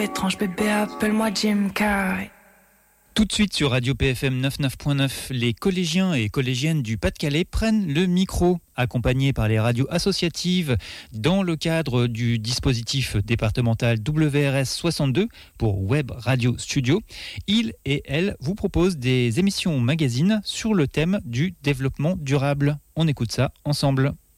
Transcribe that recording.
Étrange bébé, appelle-moi Jim Carrey. Tout de suite sur Radio PFM 99.9, les collégiens et collégiennes du Pas-de-Calais prennent le micro, accompagnés par les radios associatives dans le cadre du dispositif départemental WRS 62 pour Web Radio Studio. Ils et elles vous proposent des émissions magazines sur le thème du développement durable. On écoute ça ensemble.